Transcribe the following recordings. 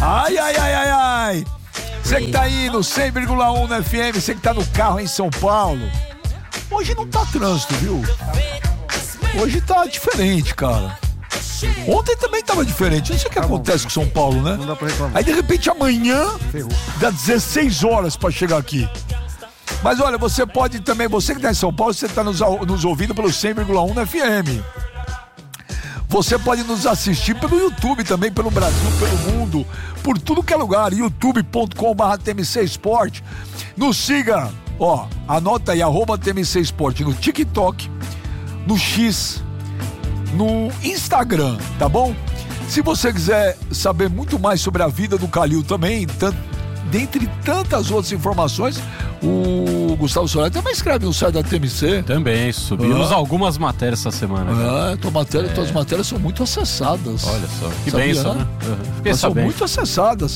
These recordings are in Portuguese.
Ai, ai, ai, ai, ai. Você que tá aí no 100,1 na FM, você que tá no carro em São Paulo. Hoje não tá trânsito, viu? Hoje tá diferente, cara. Ontem também tava diferente. Não sei o que acontece com São Paulo, né? Não dá pra reclamar. Aí de repente amanhã dá 16 horas pra chegar aqui. Mas olha, você pode também, você que tá em São Paulo, você tá nos ouvindo pelo 100,1 na FM. Você pode nos assistir pelo YouTube também, pelo Brasil, pelo mundo, por tudo que é lugar, youtube.com/TMC Sport. Nos siga, ó, anota aí, @TMC Sport no TikTok, no X, no Instagram, tá bom? Se você quiser saber muito mais sobre a vida do Calil também, dentre tantas outras informações, o Gustavo Soler também escreve no site da TMC. Também, subimos algumas matérias essa semana. Tuas matérias são muito acessadas. Olha só, que sabia, bênção, né? Elas são muito acessadas.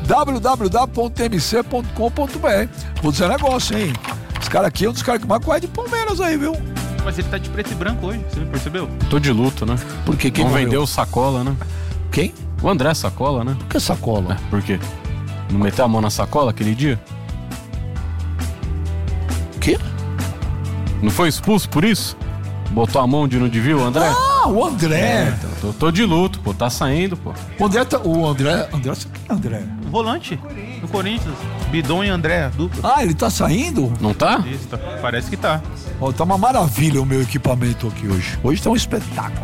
www.tmc.com.br. Vou dizer um negócio, hein? Esse cara aqui é um dos caras que mais corre de Palmeiras aí, viu? Mas ele tá de preto e branco hoje, você percebeu? Tô de luto, né? Por quê? Quem não morreu? vendeu o Sacola, né? Quem? O André Sacola, né? Por que sacola? Por quê? Não meteu a mão na sacola aquele dia? Quê? Não foi expulso por isso? Botou a mão onde não devia o André? Ah, o André. Então, tô de luto, pô. Tá saindo, pô. O André, André. Volante, no Corinthians. Bidon e André, dupla. Ah, ele tá saindo? Não tá? Isso, parece que tá. Ó, tá uma maravilha o meu equipamento aqui hoje. Hoje tá um espetáculo.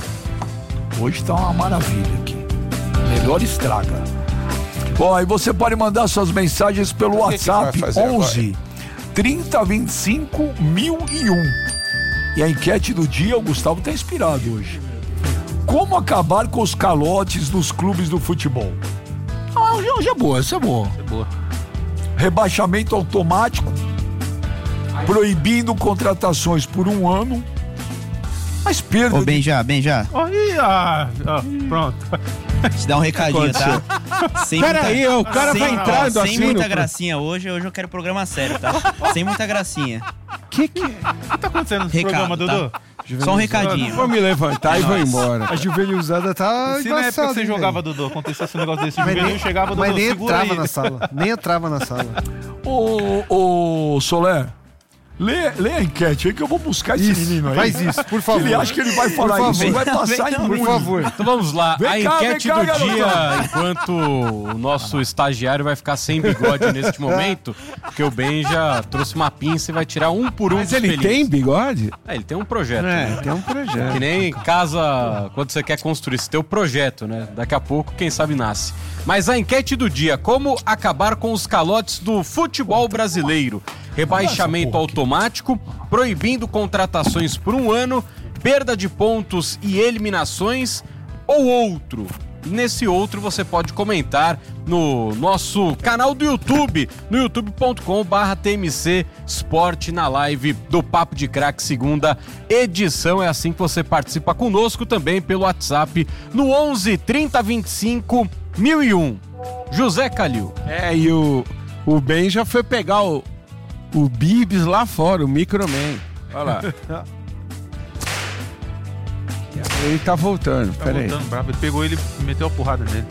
Hoje tá uma maravilha aqui. Melhor estraga. Ó, e você pode mandar suas mensagens pelo WhatsApp 11 30 25 1001. E a enquete do dia, o Gustavo tá inspirado hoje. Como acabar com os calotes nos clubes do futebol? Ah, hoje é boa, essa é boa. É boa. Rebaixamento automático, proibindo contratações por 1 ano, mas perda. Ô, Benja. Pronto. Te dá um recadinho, tá? Peraí, o cara vai entrando assim. Sem muita gracinha hoje eu quero programa sério, tá? Sem muita gracinha. O que tá acontecendo nesse programa, Dudu? Tá? Só um recadinho. Vou me levantar e vou embora. A juvenilzada tá Se na época que você hein, jogava, velho? Dudu, acontecesse um negócio desse, juvenil chegava, Dudu, Mas nem segura entrava aí. na sala. Nem entrava na sala. Ô, Soler, lê a enquete aí que eu vou buscar esse menino aí. Faz isso, por favor. Ele acha que ele vai falar isso, vai passar imune. Por favor. Então vamos lá, Vem a cá, enquete vem cá, do garoto. dia, enquanto o nosso estagiário vai ficar sem bigode neste momento, porque o Ben já trouxe uma pinça e vai tirar um por um Mas dos ele pelinhos. tem bigode? Ele tem um projeto, É, né? tem um projeto. Que nem casa, quando você quer construir, você tem o projeto, né? Daqui a pouco, quem sabe, nasce. Mas a enquete do dia, como acabar com os calotes do futebol brasileiro? Rebaixamento automático, proibindo contratações por 1 ano, perda de pontos e eliminações ou outro? Nesse outro você pode comentar no nosso canal do YouTube, no youtube.com/TMC Sport, na live do Papo de Craque, segunda edição. É assim que você participa conosco, também pelo WhatsApp no 11 30 25 1001. José Calil. E o Ben já foi pegar o Bibs lá fora, o Microman. Olha lá. Ele tá voltando, Tá peraí. voltando bravo, ele pegou ele e meteu a porrada nele.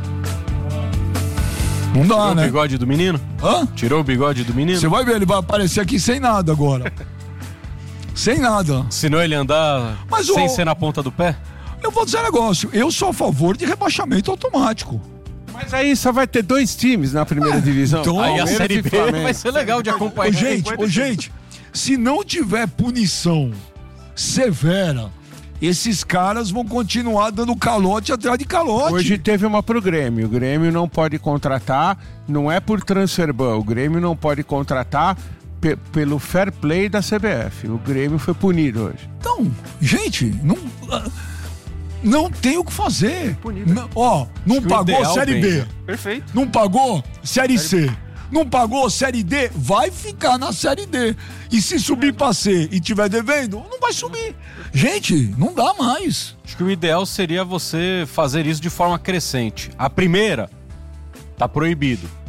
Não dá, Tirou o né? bigode do menino? Hã? Tirou o bigode do menino? Você vai ver, ele vai aparecer aqui sem nada agora. Sem nada. Ensinou ele a andar Mas sem o- ser na ponta do pé? Eu vou dizer um negócio, eu sou a favor de rebaixamento automático. Mas aí só vai ter 2 times na primeira divisão. então- Aí a Palmeiras Série e B Flamengo. vai ser legal de acompanhar. Gente, se não tiver punição severa, esses caras vão continuar dando calote atrás de calote. Hoje teve uma pro Grêmio. O Grêmio não pode contratar, não é por transferban. O Grêmio não pode contratar pelo fair play da CBF. O Grêmio foi punido hoje. Então, gente, não tem o que fazer. Não que o pagou ideal, Série B. Benja. Perfeito. Não pagou Série C. Não pagou Série D, vai ficar na Série D. E se subir pra C e tiver devendo, não vai subir. Gente, não dá mais. Acho que o ideal seria você fazer isso de forma crescente. A primeira, tá proibido.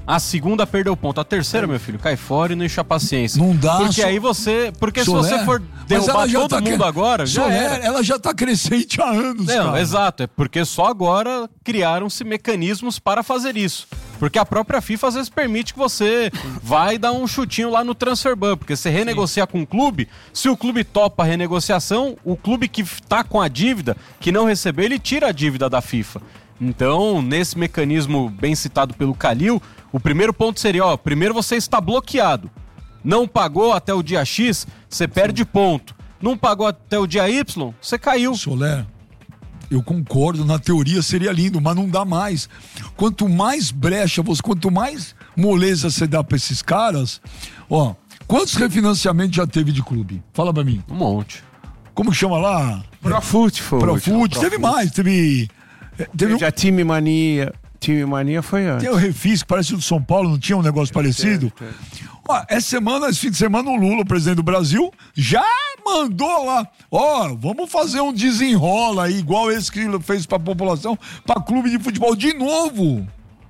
A segunda perdeu ponto. A terceira, meu filho, cai fora e não enche a paciência. Não dá, Porque aí você... Porque Soler, se você for derrubar todo mundo agora, já Soler, era. ela já tá crescente há anos, Não, cara. exato. É porque só agora criaram-se mecanismos para fazer isso. Porque a própria FIFA às vezes permite que você vai dar um chutinho lá no transfer ban. Porque você renegocia com o clube, se o clube topa a renegociação, o clube que tá com a dívida, que não recebeu, ele tira a dívida da FIFA. Então, nesse mecanismo bem citado pelo Calil, o primeiro ponto seria, ó, primeiro você está bloqueado. Não pagou até o dia X, você perde ponto. Não pagou até o dia Y, você caiu. Soler, eu concordo, na teoria seria lindo, mas não dá mais. Quanto mais brecha, quanto mais moleza você dá pra esses caras, ó, quantos refinanciamentos já teve de clube? Fala pra mim. Um monte. Como que chama lá? Profute foi. Profute, teve mais, teve Já Time Mania. Time Mania foi antes. Tem o Refis, que parece o do São Paulo, não tinha um negócio parecido? Ó, esse fim de semana, o Lula, o presidente do Brasil, já mandou lá. Ó, vamos fazer um desenrola aí, igual esse que ele fez pra população, pra clube de futebol. De novo.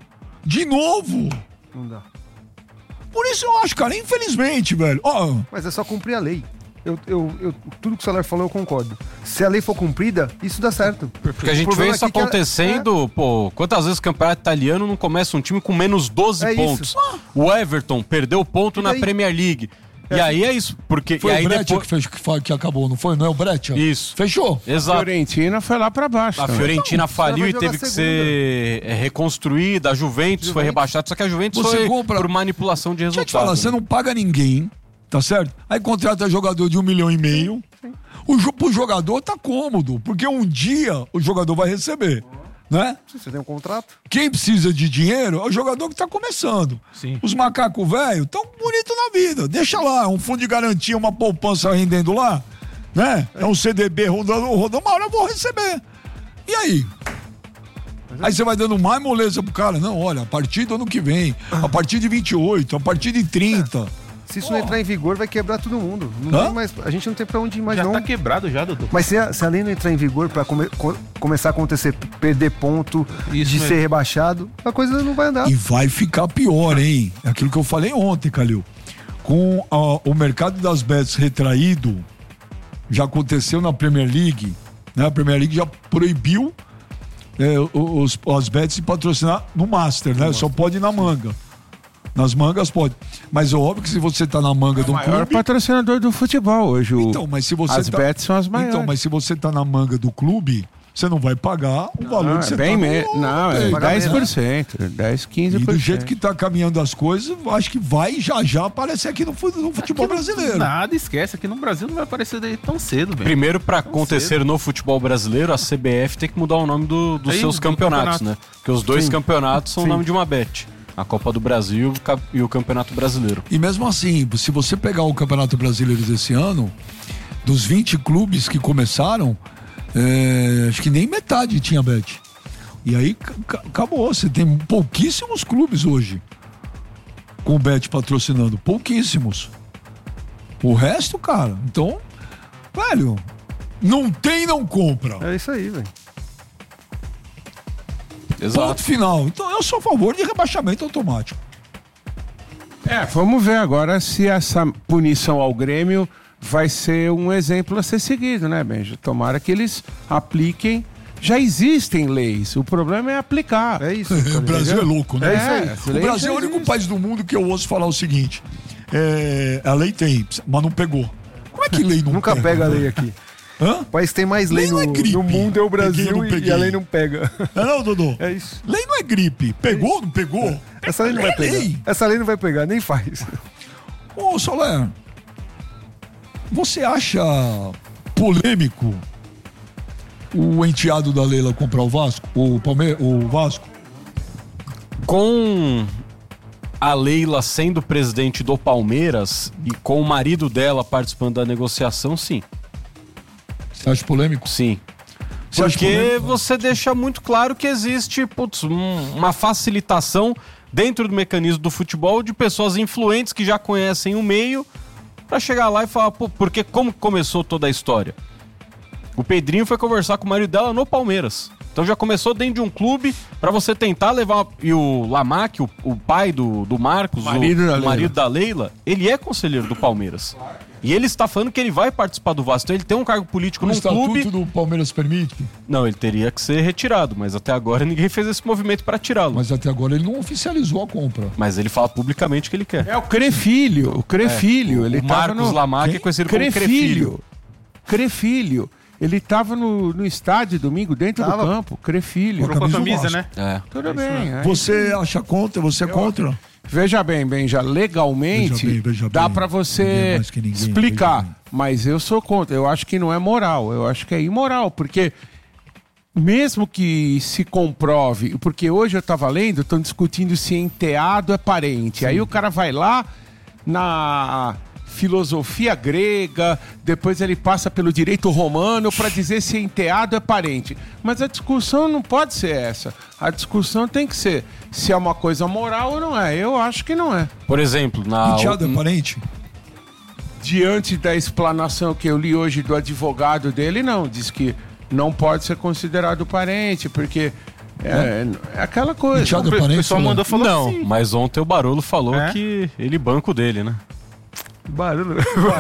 Não dá. Por isso eu acho, cara, infelizmente, velho. Ó, Mas é só cumprir a lei. Tudo que o Soler falou eu concordo. Se a lei for cumprida, isso dá certo. Porque a gente O problema vê isso aqui que acontecendo, pô, quantas vezes o campeonato italiano não começa um time com menos 12 É pontos? isso. O Everton perdeu ponto E na daí? Premier League. E aí é isso, porque... foi e aí o Breccia depois... que acabou, não foi? Não é o Breccia? Isso. Fechou. A Exato. Fiorentina foi lá pra baixo. A também. Fiorentina faliu vai e teve jogar que ser reconstruída. A Juventus foi rebaixada, só que a Juventus Você foi compra- por manipulação de Deixa eu resultado. te falar, você né? não paga ninguém, tá certo? Aí contrata jogador de 1,5 milhão. Pro jogador tá cômodo, porque um dia o jogador vai receber, né? Se você tem um contrato. Quem precisa de dinheiro é o jogador que tá começando. Sim. Os macacos velhos tão bonitos na vida. Deixa lá, um fundo de garantia, uma poupança rendendo lá, né? É um CDB rodando, uma hora eu vou receber. E aí? Aí você vai dando mais moleza pro cara. Não, olha, a partir do ano que vem, a partir de 28, a partir de 30... Se isso não entrar em vigor, vai quebrar todo mundo. Não Hã? tem mais, a gente não tem pra onde ir mais, Já não. tá quebrado já, Dudu. Mas se a lei não entrar em vigor pra começar a acontecer, perder ponto, Isso de mesmo. ser rebaixado, a coisa não vai andar. E vai ficar pior, hein? É aquilo que eu falei ontem, Calil. Com o mercado das bets retraído, já aconteceu na Premier League, né? A Premier League já proibiu as bets de patrocinar no Master, né? Só pode ir na manga. Nas mangas pode. Mas é óbvio que se você tá na manga do O maior clube... patrocinador do futebol hoje. Então, mas se você as bets são as maiores. Então, mas se você tá na manga do clube, você não vai pagar o valor que você bem tá Não, é pagar 10%, 10, 15%. E do jeito que tá caminhando as coisas, acho que vai já aparecer aqui no futebol brasileiro. Nada, esquece. Aqui no Brasil não vai aparecer daí tão cedo, velho. Primeiro, pra acontecer no futebol brasileiro, a CBF tem que mudar o nome dos Aí, seus do campeonatos, campeonato. né? Porque os dois Sim. campeonatos são o Sim. nome de uma bet. A Copa do Brasil e o Campeonato Brasileiro. E mesmo assim, se você pegar o Campeonato Brasileiro desse ano, dos 20 clubes que começaram, acho que nem metade tinha bet. E aí acabou. Você tem pouquíssimos clubes hoje com bet patrocinando. Pouquíssimos. O resto, cara, então, velho, não tem, não compra. É isso aí, velho. Ponto final. Então eu sou a favor de rebaixamento automático. Vamos ver agora se essa punição ao Grêmio vai ser um exemplo a ser seguido, né, Benja? Tomara que eles apliquem. Já existem leis, o problema é aplicar. É isso. O Brasil é louco, né? É isso aí. essa O lei Brasil é já o único existe. país do mundo que eu ouço falar o seguinte: a lei tem, mas não pegou. Como é que lei não Nunca pega a lei aqui. Hã? O país tem mais lei Lei não é gripe. no mundo é o Peguei, Brasil não e peguei. a lei não pega. Não, Dodô? É isso. Lei não é gripe. Pegou, não pegou? Essa lei não vai É pegar. lei. Essa lei não vai pegar, nem faz. Ô, Soler, você acha polêmico o enteado da Leila comprar o Vasco? O Vasco? Com a Leila sendo presidente do Palmeiras e com o marido dela participando da negociação, sim. Você acha polêmico? Sim. Você acha Porque polêmico? você deixa muito claro que existe uma facilitação dentro do mecanismo do futebol de pessoas influentes que já conhecem o meio pra chegar lá e falar, porque como começou toda a história? O Pedrinho foi conversar com o marido dela no Palmeiras. Então já começou dentro de um clube pra você tentar levar... E o Lamac, o pai do Marcos, o marido da Leila, ele é conselheiro do Palmeiras. E ele está falando que ele vai participar do Vasco. Então ele tem um cargo político num clube... O estatuto do Palmeiras permite? Não, ele teria que ser retirado, mas até agora ninguém fez esse movimento para tirá-lo. Mas até agora ele não oficializou a compra. Mas ele fala publicamente que ele quer. É o Crefilho, o Crefilho. Ele o Marcos Lamac é conhecido como Crefilho. Crefilho. Ele estava no estádio domingo, dentro do campo. Crefilho. Com a camisa, né? Tudo bem. Você acha contra? Você é contra? Veja bem, Benja, legalmente veja dá bem. para você Mais que ninguém, explicar, veja bem. mas eu sou contra. Eu acho que não é moral, eu acho que é imoral, porque mesmo que se comprove, porque hoje eu estava lendo, estão discutindo se enteado é parente. Sim. Aí o cara vai lá na filosofia grega, depois ele passa pelo direito romano para dizer se enteado é parente. Mas a discussão não pode ser essa. A discussão tem que ser se é uma coisa moral ou não é. Eu acho que não é. Por exemplo, enteado é parente? Diante da explanação que eu li hoje do advogado dele, não. Diz que não pode ser considerado parente, porque é aquela coisa. Enteado é parente? O pessoal mandou falar não, assim. mas ontem o Barolo falou que ele banca o dele, né? Barolo.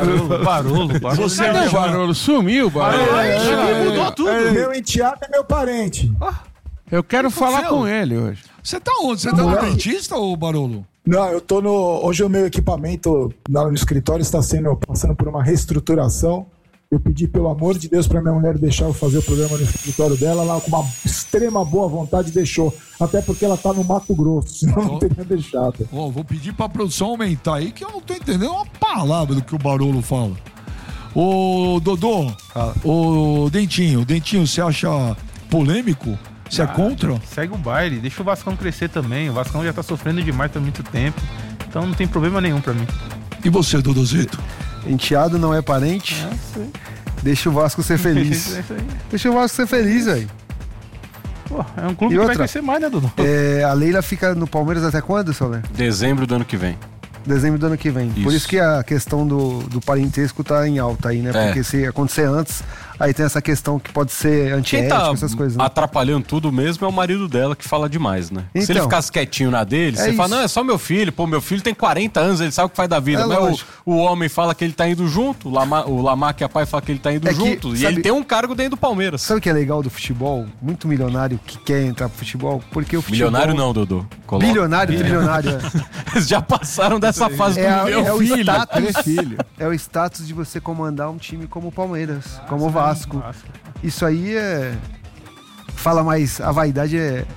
Você Cadê o Barolo? Sumiu, Barolo. Mudou tudo. Meu enteado é meu parente. Eu quero falar com ele hoje. Você tá onde? Você tá no dentista ou Barolo? Não, eu tô no... Hoje o meu equipamento lá no escritório está passando por uma reestruturação. Eu pedi, pelo amor de Deus, pra minha mulher deixar eu fazer o programa no escritório dela. Ela, com uma extrema boa vontade, deixou. Até porque ela tá no Mato Grosso, senão não teria deixado. Vou pedir pra produção aumentar aí, que eu não tô entendendo uma palavra do que o Barolo fala. Ô, Dodô, ô, Dentinho, você acha polêmico? Você é contra? Segue o baile, deixa o Vascão crescer também. O Vascão já tá sofrendo demais há muito tempo. Então não tem problema nenhum pra mim. E você, Dodozito? Enteado não é parente. Deixa o Vasco ser feliz. Deixa o Vasco ser feliz, velho. Pô, é um clube que vai crescer mais, né, Dudu? A Leila fica no Palmeiras até quando, Soler? Dezembro do ano que vem. Dezembro do ano que vem. Por isso que a questão do parentesco tá em alta aí, né? Porque se acontecer antes, aí tem essa questão que pode ser antiética, essas coisas. Né? Atrapalhando tudo mesmo é o marido dela que fala demais, né? Então, se ele ficasse quietinho na dele, você fala, não, é só meu filho. Pô, meu filho tem 40 anos, ele sabe o que faz da vida. Mas o homem fala que ele tá indo junto, o Lamac, que é pai, fala que ele tá indo junto. E ele tem um cargo dentro do Palmeiras. Sabe o que é legal do futebol? Muito milionário que quer entrar pro futebol. Porque o futebol... Milionário não, Dodô. Bilionário, trilionário. Eles já passaram dessa fase do meu filho. É o status de você comandar um time como o Palmeiras, como o Vasco. Isso aí fala mais, a vaidade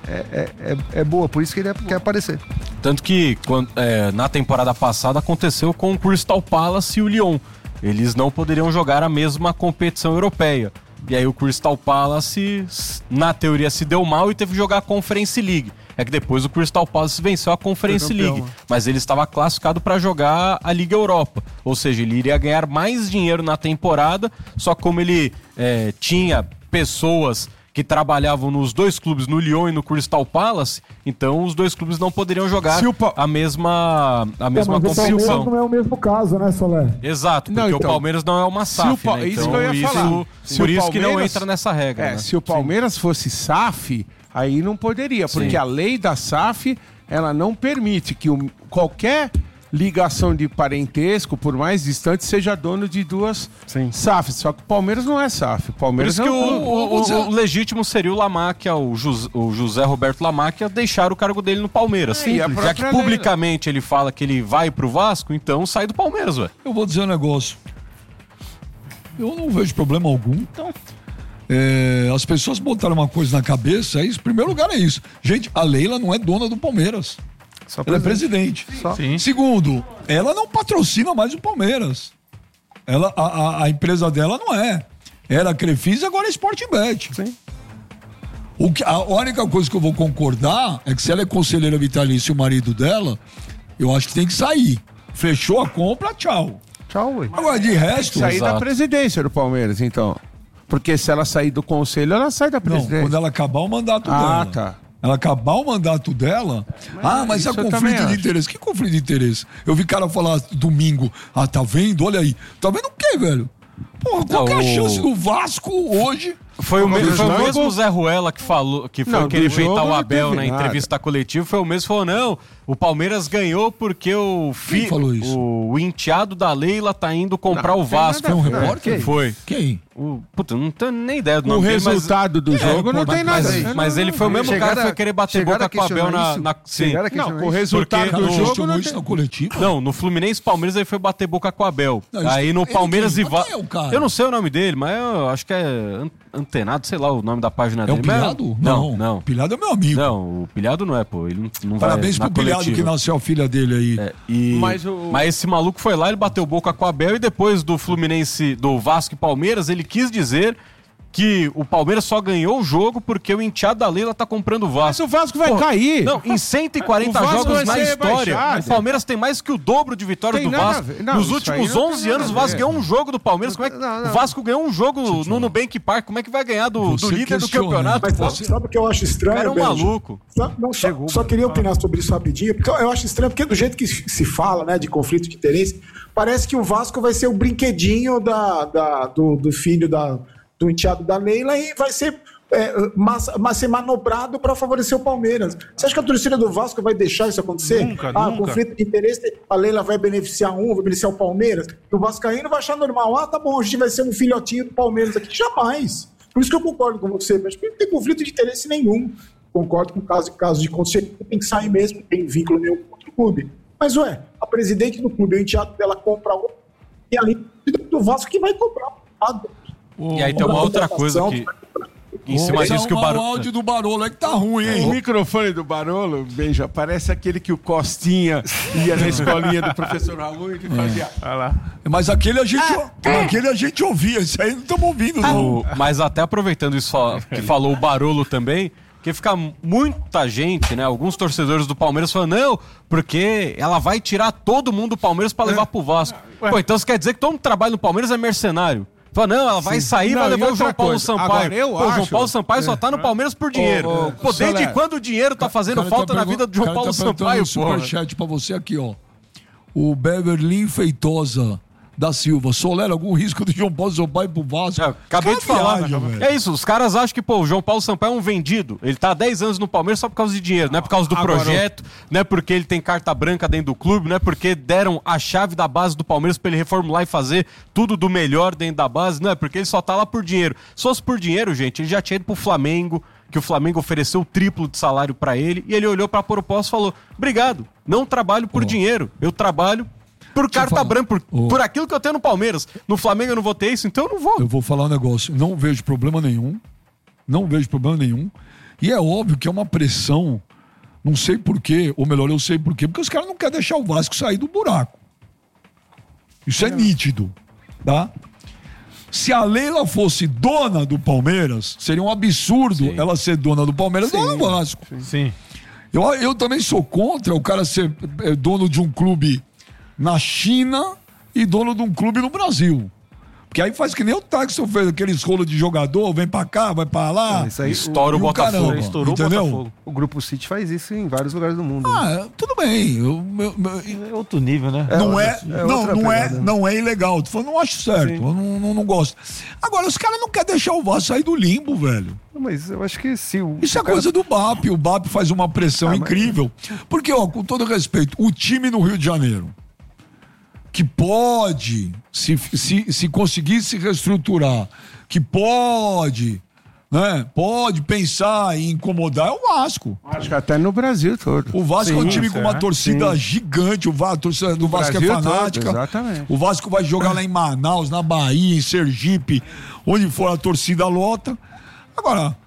é boa, por isso que ele quer aparecer. Tanto que na temporada passada aconteceu com o Crystal Palace e o Lyon. Eles não poderiam jogar a mesma competição europeia. E aí o Crystal Palace, na teoria, se deu mal e teve que jogar a Conference League. É que depois o Crystal Palace venceu a Conference League, mas ele estava classificado para jogar a Liga Europa. Ou seja, ele iria ganhar mais dinheiro na temporada, só como ele tinha pessoas que trabalhavam nos dois clubes, no Lyon e no Crystal Palace, então os dois clubes não poderiam jogar a mesma competição. Não é o mesmo caso, né, Soler? Exato, porque o Palmeiras não é uma SAF, né? Isso que eu ia falar. Por isso que não entra nessa regra. Né? Se o Palmeiras fosse SAF, aí não poderia, porque a lei da SAF, ela não permite que qualquer ligação de parentesco, por mais distante, seja dono de duas SAFs. Só que o Palmeiras não é SAF. O Palmeiras por isso que o legítimo seria o Lamáquia, o José Roberto Lamáquia, deixar o cargo dele no Palmeiras. Já que publicamente ele fala que ele vai pro Vasco, então sai do Palmeiras, velho. Eu vou dizer um negócio. Eu não vejo problema algum. Então... as pessoas botaram uma coisa na cabeça, em primeiro lugar é isso. Gente, a Leila não é dona do Palmeiras. Ela é presidente. Segundo, ela não patrocina mais o Palmeiras. A empresa dela não é. Era a Crefisa, agora é Sportbet. A única coisa que eu vou concordar é que se ela é conselheira vitalícia e o marido dela, eu acho que tem que sair. Fechou a compra, tchau. Tchau, ué. Agora, de resto... Sair da presidência do Palmeiras, então. Porque se ela sair do conselho, ela sai da presidência. Não, quando ela acabar o mandato dela. Tá. Ela acabar o mandato dela... mas é conflito de interesse. Que conflito de interesse? Eu vi cara falar domingo, tá vendo? Olha aí. Tá vendo o quê, velho? Porra, qual que é a chance do Vasco hoje Foi o jogo? mesmo Zé Ruela que falou, que foi Não, querer do jogo peitar o não Abel teve na nada. entrevista coletiva. Foi o mesmo que falou: não, o Palmeiras ganhou porque Quem falou isso? o enteado da Leila tá indo comprar o Vasco. Foi um repórter? Foi. Quem? Puta, não tenho nem ideia do O nome dele, resultado do jogo não tem nada a ver. mas ele foi o mesmo cara que foi querer bater boca com o Abel sim. Não, o resultado Porque do jogo Questionou não isso tem... na coletiva? Não, no Fluminense Palmeiras ele foi bater boca com o Abel. Não, isso- Aí no ele Palmeiras quem? e Vasco. Quem é o cara? Eu não sei o nome dele, mas eu acho que é Antenado, sei lá o nome da página É dele. o Pilhado? Não. O Pilhado é meu amigo. Não, o Pilhado não é, pô. Ele não Parabéns vai pro na Pilhado que coletiva. nasceu a filha dele aí. Mas esse maluco foi lá, ele bateu boca com o Abel e depois do Fluminense, do Vasco e Palmeiras, ele quis dizer que o Palmeiras só ganhou o jogo porque o enteado da Leila tá comprando o Vasco. Mas o Vasco vai cair. Não, em 140 O Vasco jogos vai na ser história, rebaixado. o Palmeiras tem mais que o dobro de vitórias Tem do nada a Vasco. ver. Não, Nos isso últimos aí não 11 tem nada anos, o a Vasco ver. ganhou um jogo do Palmeiras. Como é que o Vasco ganhou um jogo no Nubank Park? Como é que vai ganhar do Você líder do questiona. campeonato? Mas pô? sabe o que eu acho O estranho, cara é um Benji? maluco. Só queria opinar sobre isso rapidinho, porque eu acho estranho, porque do jeito que se fala, né, de conflito de interesse, parece que o Vasco vai ser o brinquedinho do filho do enteado da Leila e vai ser ser manobrado para favorecer o Palmeiras. Você acha que a torcida do Vasco vai deixar isso acontecer? Nunca. Conflito de interesse, a Leila vai beneficiar vai beneficiar o Palmeiras, e o Vascaíno vai achar normal. Tá bom, a gente vai ser um filhotinho do Palmeiras aqui. Jamais. Por isso que eu concordo com você, mas não tem conflito de interesse nenhum. Concordo com o caso de conselho, tem que sair mesmo, não tem vínculo nenhum com outro clube. Mas, a presidente do clube, o enteado dela compra um, e aí do Vasco que vai comprar. E aí tem uma outra coisa que... Em cima disso que o O Barolo... áudio do Barolo é que tá ruim, O hein? microfone do Barolo, Beija, parece aquele que o Costinha ia na escolinha do professor Raul e que fazia... Olha lá. Mas aquele a gente ouvia, isso aí não estamos ouvindo, não. Mas até aproveitando isso que falou o Barolo também, que fica muita gente, né? Alguns torcedores do Palmeiras falando, não, porque ela vai tirar todo mundo do Palmeiras pra levar pro Vasco. Pô, então isso quer dizer que todo mundo que trabalha no Palmeiras é mercenário. Fala, não, ela vai sair e vai Não, levar e o João outra Paulo coisa, Sampaio. agora eu Pô, o João acho- Paulo Sampaio só tá no Palmeiras por dinheiro. Pô, desde Soler, quando o dinheiro tá fazendo falta na vida do João Paulo Sampaio, pô? Superchat pra você aqui, ó. O Beverly Feitosa da Silva. Soler, algum risco do João Paulo Sampaio pro Vasco? Acabei de falar. Viagem, velho. É isso, os caras acham que, pô, o João Paulo Sampaio é um vendido. Ele tá há 10 anos no Palmeiras só por causa de dinheiro, não é por causa do Agora, projeto, não é porque ele tem carta branca dentro do clube, não é porque deram a chave da base do Palmeiras pra ele reformular e fazer tudo do melhor dentro da base, não é porque ele só tá lá por dinheiro. Se fosse por dinheiro, gente, ele já tinha ido pro Flamengo, que o Flamengo ofereceu o triplo de salário pra ele, e ele olhou pra proposta e falou, obrigado, não trabalho por dinheiro, eu trabalho por carta falar. branca, por aquilo que eu tenho no Palmeiras. No Flamengo eu não vou ter isso, então eu não vou. Eu vou falar um negócio. Não vejo problema nenhum. Não vejo problema nenhum. E é óbvio que é uma pressão. Não sei porquê, ou melhor, eu sei porquê. Porque os caras não querem deixar o Vasco sair do buraco. Isso é nítido. Tá? Se a Leila fosse dona do Palmeiras, seria um absurdo ela ser dona do Palmeiras e dona do Vasco. Sim. Eu também sou contra o cara ser dono de um clube na China e dono de um clube no Brasil. Porque aí faz que nem o Taxon fez, aqueles rolos de jogador, vem pra cá, vai pra lá. Isso aí, Estoura o e Botafogo. caramba, Estourou entendeu? o Botafogo. o Grupo City faz isso em vários lugares do mundo. Tudo bem. É outro nível, né? Não é ilegal. Tu falou, não acho certo. Eu não gosto. Agora, os caras não querem deixar o Vasco sair do limbo, velho. Mas eu acho que se o. Isso é coisa do BAP. O BAP faz uma pressão incrível. Porque, com todo respeito, o time no Rio de Janeiro, que pode, se conseguir se reestruturar, que pode, né? Pode pensar em incomodar, é o Vasco. Acho que até no Brasil todo. O Vasco é um time com uma certo. torcida gigante. A torcida do Vasco é Brasil todo, fanática. exatamente. O Vasco vai jogar lá em Manaus, na Bahia, em Sergipe, onde for a torcida lota. Agora,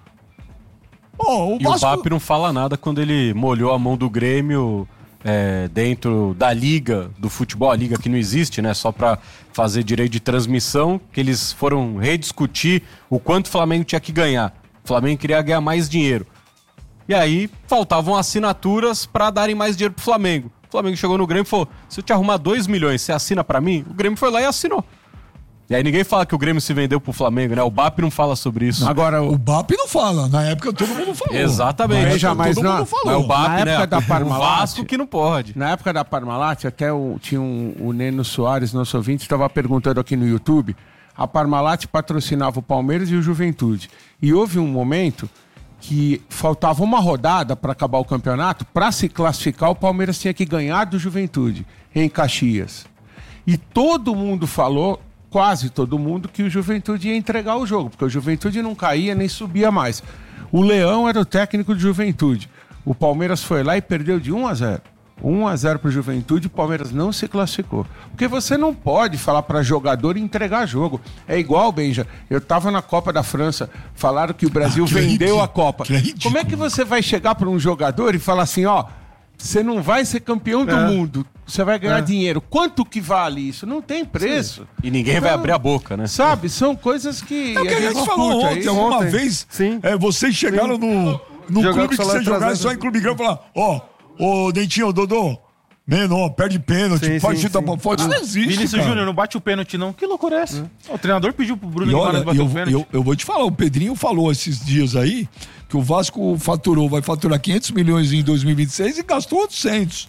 o E o Vasco... BAP não fala nada quando ele molhou a mão do Grêmio dentro da liga do futebol, a liga que não existe, né? Só pra fazer direito de transmissão, que eles foram rediscutir o quanto o Flamengo tinha que ganhar. O Flamengo queria ganhar mais dinheiro. E aí faltavam assinaturas pra darem mais dinheiro pro Flamengo. O Flamengo chegou no Grêmio e falou, se eu te arrumar 2 milhões, você assina pra mim? O Grêmio foi lá e assinou. E aí ninguém fala que o Grêmio se vendeu pro Flamengo, né? O BAP não fala sobre isso. Agora, O BAP não fala. Na época todo mundo falou. Exatamente. Veja, mas todo não- mundo falou. Mas o BAP, Na né? época da O Parmalat- Vasco que não pode. na época da Parmalat, até tinha o Neno Soares, nosso ouvinte, estava perguntando aqui no YouTube. A Parmalat patrocinava o Palmeiras e o Juventude. E houve um momento que faltava uma rodada para acabar o campeonato. Para se classificar, o Palmeiras tinha que ganhar do Juventude, em Caxias. E todo mundo falou, quase todo mundo, que o Juventude ia entregar o jogo, porque o Juventude não caía nem subia mais. O Leão era o técnico de Juventude. O Palmeiras foi lá e perdeu de 1-0. 1-0 para o Juventude, o Palmeiras não se classificou. Porque você não pode falar para jogador e entregar jogo. É igual, Benja, eu estava na Copa da França, falaram que o Brasil vendeu a Copa. Como é que você vai chegar para um jogador e falar assim, ó, você não vai ser campeão do mundo, você vai ganhar dinheiro. Quanto que vale isso? Não tem preço. E ninguém vai abrir a boca, né? Sabe, são coisas que... É o que a gente falou ontem, uma vez, vocês chegaram no clube que você jogar só em clube grande e falar, ô Dentinho, Dodô, menor, perde pênalti, faz chuta pra fora, isso não existe, Vinícius Júnior, não bate o pênalti não, que loucura é essa? O treinador pediu pro Bruno Guimarães bater o pênalti. Eu vou te falar, o Pedrinho falou esses dias aí que o Vasco vai faturar 500 milhões em 2026 e gastou 800.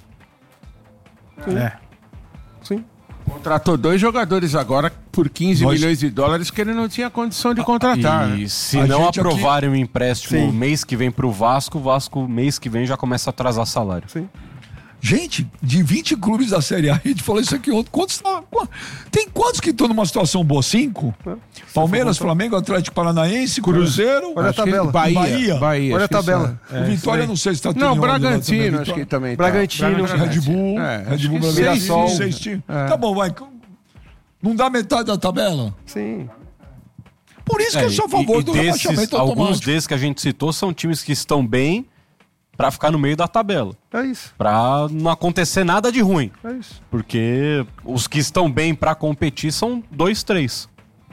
Sim. Contratou 2 jogadores agora por 15 milhões de dólares que ele não tinha condição de contratar. E se não aprovarem o empréstimo mês que vem pro Vasco, o Vasco mês que vem já começa a atrasar salário. Sim. Gente, de 20 clubes da Série A, a gente falou isso aqui ontem. Tem quantos que estão numa situação boa? 5? Palmeiras, Flamengo, Atlético Paranaense, Cruzeiro. Olha a tabela. Bahia. Olha a tabela. O Vitória, não sei se está tudo não, Bragantino, acho que também. Bragantino. Red Bull. Red Bull, Mirassol. 6 times. Tá bom, vai. Não dá metade da tabela? Sim. Por isso que eu sou a favor do rebaixamento automático. Alguns desses que a gente citou são times que estão bem pra ficar no meio da tabela. É isso. Pra não acontecer nada de ruim. É isso. Porque os que estão bem pra competir são 2, 3.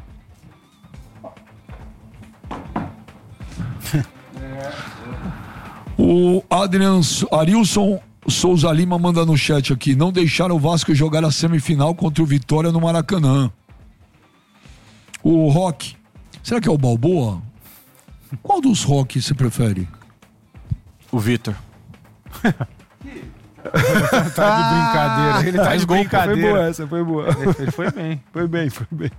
O Arilson Souza Lima manda no chat aqui: não deixaram o Vasco jogar a semifinal contra o Vitória no Maracanã. O Rock, será que é o Balboa? Qual dos Rock você prefere? O Vitor. Tá de brincadeira. Ele tá de brincadeira. Foi boa essa, foi boa. Ele foi bem. Foi bem.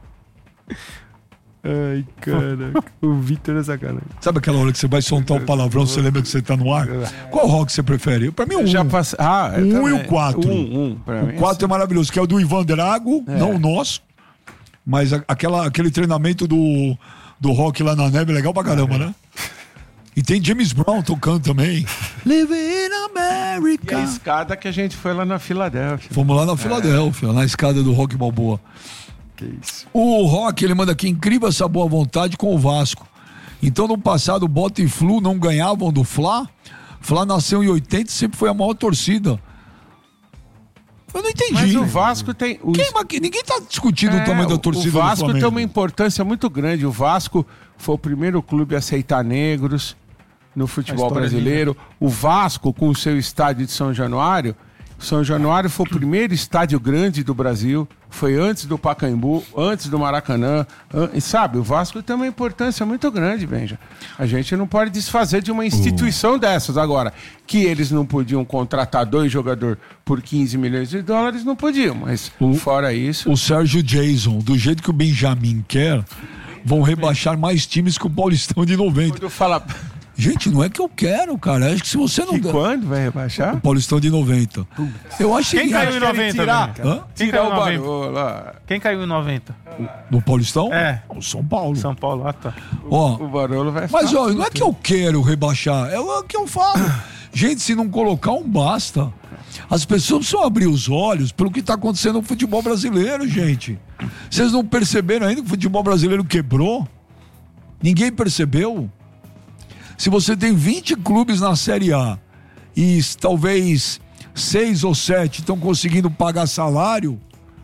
Ai, caraca. O Vitor é sacanagem. Sabe aquela hora que você vai soltar um palavrão, você lembra que você tá no ar? Qual rock você prefere? Pra mim, o 1. Já passa... o 1 e o 4. O 4 é maravilhoso, que é o do Ivan Drago, não o nosso. Mas aquele treinamento do rock lá na neve é legal pra caramba, né? E tem James Brown tocando também. Live in America. E a escada que a gente foi lá na Filadélfia. Fomos lá na Filadélfia, na escada do Rock Balboa. Que isso. O Rock, ele manda aqui: incrível essa boa vontade com o Vasco. Então, no passado, Bota e Flu não ganhavam do Fla. Fla nasceu em 80 e sempre foi a maior torcida. Eu não entendi. Mas o Vasco tem... Ninguém tá discutindo o tamanho da torcida do Flamengo. O Vasco tem uma importância muito grande. O Vasco foi o primeiro clube a aceitar negros no futebol brasileiro. O Vasco, com o seu estádio de São Januário foi o primeiro estádio grande do Brasil. Foi antes do Pacaembu, antes do Maracanã. Sabe, o Vasco tem uma importância muito grande, Benja. A gente não pode desfazer de uma instituição dessas. Agora, que eles não podiam contratar 2 jogadores por 15 milhões de dólares, não podiam. Mas, fora isso... O Sérgio Jason, do jeito que o Benjamin quer, vão rebaixar mais times que o Paulistão de 90. Quando eu falar... Gente, não é que eu quero, cara. Acho que se você não... Quando vai rebaixar? O Paulistão de 90. Eu acho que... Quem caiu em 90? Tirar o Barolo lá. Quem caiu em 90? No Paulistão? É. O São Paulo. São Paulo, tá. O Barolo vai ficar... Mas, ó, não é que eu quero rebaixar. É o que eu falo. Gente, se não colocar basta. As pessoas precisam abrir os olhos pelo que está acontecendo no futebol brasileiro, gente. Vocês não perceberam ainda que o futebol brasileiro quebrou? Ninguém percebeu? Se você tem 20 clubes na Série A e talvez 6 ou 7 estão conseguindo pagar salário,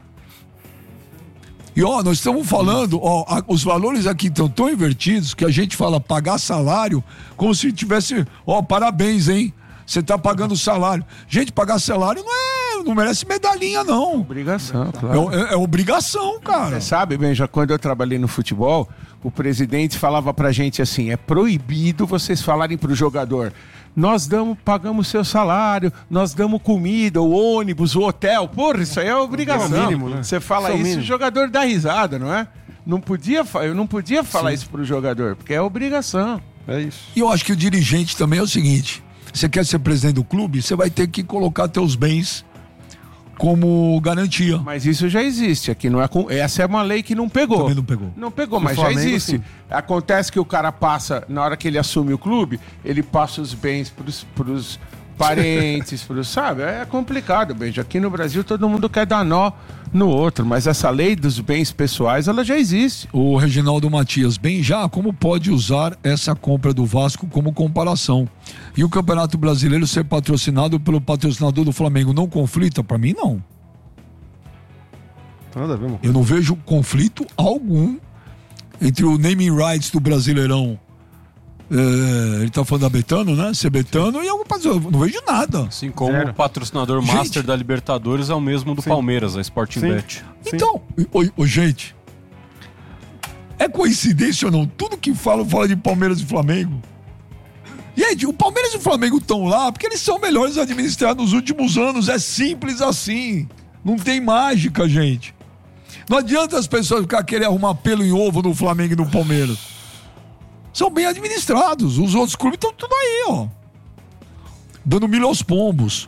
e nós estamos falando, os valores aqui estão tão invertidos que a gente fala pagar salário como se tivesse, parabéns, hein? Você está pagando salário. Gente, pagar salário não merece medalhinha, não. Obrigação, claro. É obrigação, cara. Você sabe, Benja, quando eu trabalhei no futebol, o presidente falava pra gente assim: é proibido vocês falarem pro jogador, nós pagamos seu salário, nós damos comida, o ônibus, o hotel. Porra, isso aí é obrigação. É o mínimo, né? Você fala isso, o jogador dá risada, não é? Eu não podia falar isso pro jogador, porque é obrigação. É isso. E eu acho que o dirigente também é o seguinte: você quer ser presidente do clube, você vai ter que colocar teus bens como garantia. Mas isso já existe aqui, não é essa é uma lei que não pegou. Também não pegou. Não pegou, No mas já Flamengo, existe. sim. Acontece que o cara passa, na hora que ele assume o clube, ele passa os bens pros parentes, sabe? É complicado, beijo. Aqui no Brasil todo mundo quer dar nó no outro, mas essa lei dos bens pessoais, ela já existe. O Reginaldo Matias, bem já, como pode usar essa compra do Vasco como comparação? E o Campeonato Brasileiro ser patrocinado pelo patrocinador do Flamengo não conflita? Pra mim, não. Nada a ver, mano. Eu não vejo conflito algum entre o naming rights do Brasileirão. Ele tá falando da Betano, né? Ser Betano e algum patrocinador. Não vejo nada. Assim como Zero. o patrocinador Gente. master da Libertadores é o mesmo do Palmeiras, a Sporting Sim. Bet. Então, gente, é coincidência ou não? Tudo que fala de Palmeiras e Flamengo. Gente, o Palmeiras e o Flamengo estão lá porque eles são melhores administrados nos últimos anos. É simples assim. Não tem mágica, gente. Não adianta as pessoas ficar querendo arrumar pelo em ovo no Flamengo e no Palmeiras. São bem administrados. Os outros clubes estão tudo aí, ó. Dando milho aos pombos.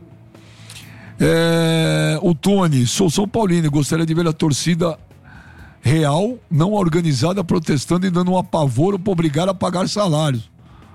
O Tony, sou São Paulino e gostaria de ver a torcida real, não organizada, protestando e dando um apavoro para obrigar a pagar salários.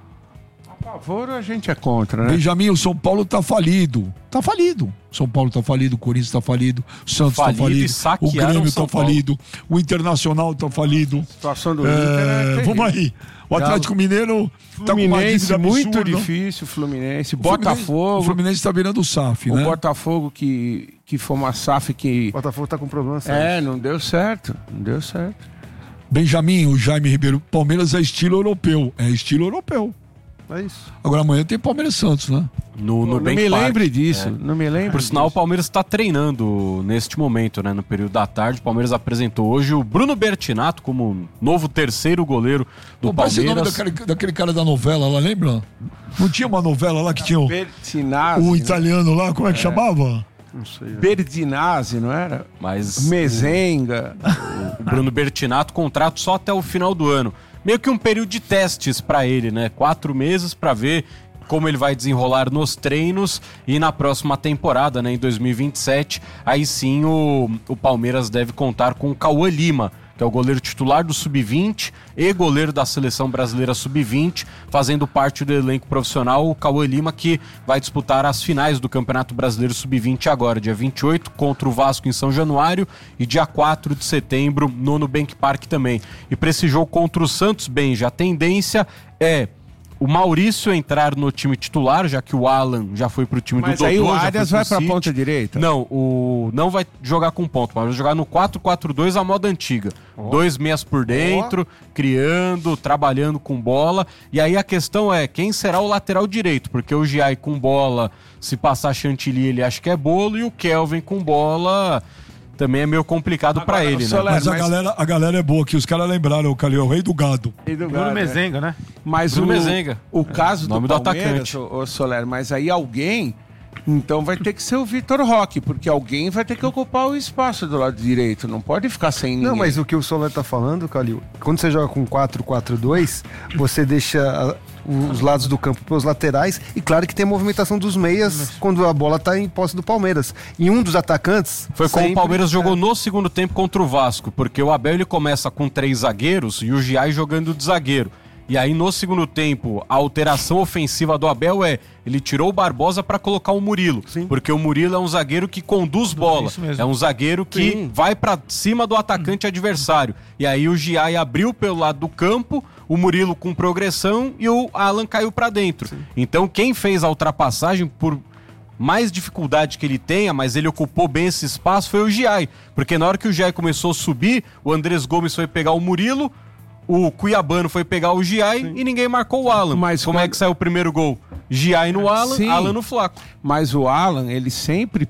A favor, a gente é contra, né? Benjamin, o São Paulo tá falido. Tá falido. São Paulo tá falido, o Corinthians tá falido, o Santos Falido tá falido, e saquearam o Grêmio São tá falido, o Internacional tá falido. A situação do Inter é terrível. Vamos aí. O Atlético Mineiro tá com uma Fluminense, dívida muito absurda. difícil, Fluminense. O Fluminense- Botafogo. O Fluminense tá virando o SAF, O né? Botafogo que foi uma SAF que... O Botafogo tá com problema sério. não deu certo. Não deu certo. Benjamin, o Jaime Ribeiro, Palmeiras é estilo europeu. É estilo europeu. É isso. Agora amanhã tem Palmeiras e Santos, né? No Não Bank me Park. lembre disso. É. Não me lembre Por sinal, o disso. Palmeiras está treinando neste momento, né? No período da tarde. O Palmeiras apresentou hoje o Bruno Bertinato como novo terceiro goleiro do Pô, parece o nome Palmeiras. daquele cara da novela lá, lembra? Não tinha uma novela lá que tinha Bertinazzi, o né? italiano lá, como é que chamava? Não sei. Berdinazzi, não era? Mas Mezenga. o Bruno Bertinato, contrato só até o final do ano. Meio que um período de testes para ele, né? 4 meses para ver como ele vai desenrolar nos treinos e na próxima temporada, né, em 2027, aí sim o Palmeiras deve contar com o Cauã Lima, que é o goleiro titular do Sub-20 e goleiro da Seleção Brasileira Sub-20, fazendo parte do elenco profissional, o Cauã Lima, que vai disputar as finais do Campeonato Brasileiro Sub-20 agora, dia 28, contra o Vasco em São Januário e dia 4 de setembro no Nubank Park também. E para esse jogo contra o Santos, bem, já a tendência é o Maurício entrar no time titular, já que o Alan já foi pro time Mas do Dodô. aí o já Arias foi vai pro pra City. ponta direita? Não, não vai jogar com ponto, mas vai jogar no 4-4-2 à moda antiga. 2 meias por dentro, criando, trabalhando com bola. E aí a questão é, quem será o lateral direito? Porque o Giai com bola, se passar chantilly, ele acha que é bolo, e o Kelvin com bola também é meio complicado pra Agora, ele, o né? Soler- Mas a galera é boa aqui, os caras lembraram o Calil, o rei do gado. Bruno Mezenga, né? Mas Bruno Mezenga. o caso Nome do do Palmeiras, atacante. ô Soler, mas aí alguém, então vai ter que ser o Vitor Roque, porque alguém vai ter que ocupar o espaço do lado direito, não pode ficar sem ninguém. Não, mas o que o Soler tá falando, Calil, quando você joga com 4-4-2, você deixa os lados do campo pelos laterais e claro que tem a movimentação dos meias quando a bola tá em posse do Palmeiras. E um dos atacantes... Foi como sempre- o Palmeiras jogou no segundo tempo contra o Vasco, porque o Abel ele começa com 3 zagueiros e o Giai jogando de zagueiro. E aí no segundo tempo, a alteração ofensiva do Abel ele tirou o Barbosa para colocar o Murilo, Sim. porque o Murilo é um zagueiro que conduz bola, isso mesmo. é um zagueiro que Sim. vai para cima do atacante adversário. E aí o Giai abriu pelo lado do campo, o Murilo com progressão e o Alan caiu para dentro. Então quem fez a ultrapassagem por mais dificuldade que ele tenha, mas ele ocupou bem esse espaço, foi o Giai. Porque na hora que o Giai começou a subir, o Andrés Gomes foi pegar o Murilo, o Cuiabano foi pegar o Giai e ninguém marcou o Alan. Mas como é quando- que saiu o primeiro gol? Giai no Alan, Sim. Alan no Flaco. Mas o Alan, ele sempre